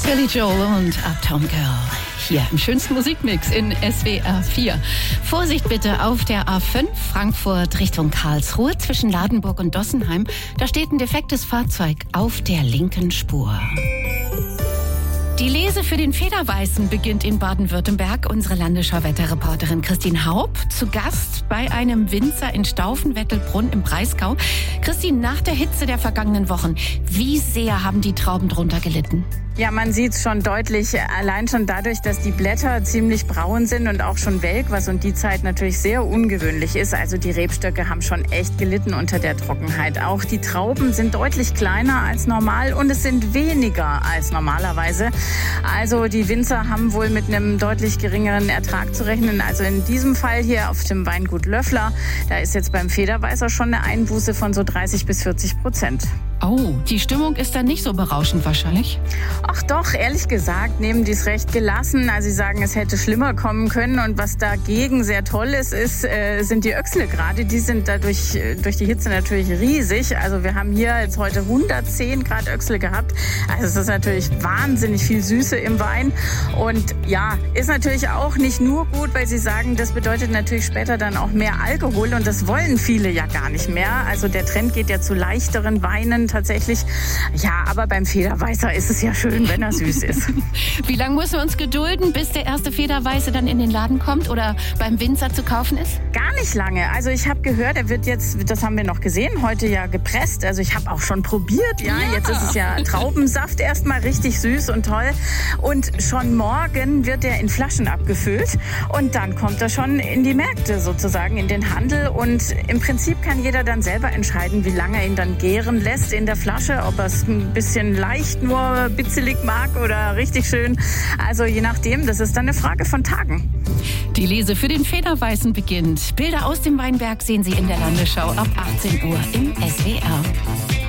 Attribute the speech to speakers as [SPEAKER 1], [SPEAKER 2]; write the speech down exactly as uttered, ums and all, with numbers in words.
[SPEAKER 1] Billy Joel und Uptown Girl. Hier im schönsten Musikmix in S W R vier. Vorsicht bitte auf der A fünf Frankfurt Richtung Karlsruhe zwischen Ladenburg und Dossenheim. Da steht ein defektes Fahrzeug auf der linken Spur. Die Lese für den Federweißen beginnt in Baden-Württemberg. Unsere Landesschau-Wetterreporterin Christine Haup zu Gast bei einem Winzer in Staufen-Wettelbrunn im Breisgau. Christine, nach der Hitze der vergangenen Wochen, wie sehr haben die Trauben drunter gelitten?
[SPEAKER 2] Ja, man sieht es schon deutlich, allein schon dadurch, dass die Blätter ziemlich braun sind und auch schon welk, was um die Zeit natürlich sehr ungewöhnlich ist. Also die Rebstöcke haben schon echt gelitten unter der Trockenheit. Auch die Trauben sind deutlich kleiner als normal und es sind weniger als normalerweise. Also die Winzer haben wohl mit einem deutlich geringeren Ertrag zu rechnen. Also in diesem Fall hier auf dem Weingut Löffler, da ist jetzt beim Federweißer schon eine Einbuße von so dreißig bis vierzig Prozent.
[SPEAKER 1] Oh, die Stimmung ist dann nicht so berauschend wahrscheinlich?
[SPEAKER 2] Ach doch, ehrlich gesagt, nehmen die es recht gelassen. Also sie sagen, es hätte schlimmer kommen können. Und was dagegen sehr toll ist, ist äh, sind die Öchsle gerade. Die sind dadurch äh, durch die Hitze natürlich riesig. Also wir haben hier jetzt heute hundertzehn Grad Öchsle gehabt. Also es ist natürlich wahnsinnig viel Süße im Wein. Und ja, ist natürlich auch nicht nur gut, weil sie sagen, das bedeutet natürlich später dann auch mehr Alkohol. Und das wollen viele ja gar nicht mehr. Also der Trend geht ja zu leichteren Weinen tatsächlich. Ja, aber beim Federweißer ist es ja schön, wenn er süß ist.
[SPEAKER 1] Wie lange müssen wir uns gedulden, bis der erste Federweiße dann in den Laden kommt oder beim Winzer zu kaufen ist?
[SPEAKER 2] Gar nicht lange. Also ich habe gehört, er wird jetzt, das haben wir noch gesehen, heute ja gepresst. Also ich habe auch schon probiert. Ja, ja. Jetzt ist es ja Traubensaft erstmal richtig süß und toll. Und schon morgen wird er in Flaschen abgefüllt. Und dann kommt er schon in die Märkte sozusagen, in den Handel. Und im Prinzip kann jeder dann selber entscheiden, wie lange er ihn dann gären lässt in der Flasche. Ob er es ein bisschen leicht nur bitzelig mag oder richtig schön. Also je nachdem, das ist dann eine Frage von Tagen.
[SPEAKER 1] Die Lese für den Federweißen beginnt. Bilder aus dem Weinberg sehen Sie in der Landesschau ab achtzehn Uhr im S W R.